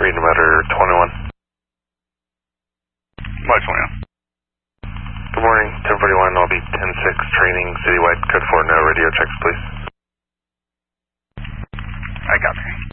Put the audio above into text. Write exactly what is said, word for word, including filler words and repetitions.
reading matter twenty-one. By twenty-one. Good morning, ten forty-one, I'll be ten six, training citywide, code four, no radio checks, please. I got you.